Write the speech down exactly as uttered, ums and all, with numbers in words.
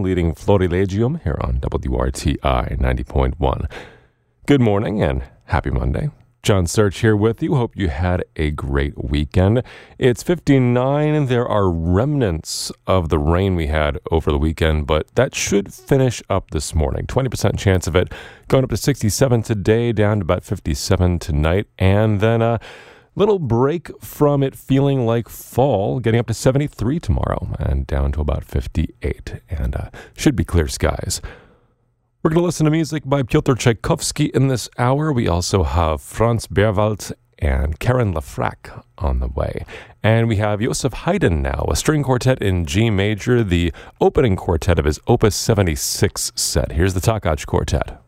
leading Florilegium here on W R T I ninety point one. Good morning and happy Monday. John Search here with you. Hope you had a great weekend. It's fifty-nine and there are remnants of the rain we had over the weekend, but that should finish up this morning. twenty percent chance of it going up to sixty-seven today, down to about fifty-seven tonight, and then a little break from it feeling like fall, getting up to seventy-three tomorrow and down to about fifty-eight, and uh, should be clear skies. We're going to listen to music by Pyotr Tchaikovsky in this hour. We also have Franz Berwald and Karen Lafrac on the way. And we have Joseph Haydn now, a string quartet in G major, the opening quartet of his Opus seventy-six set. Here's the Takach Quartet.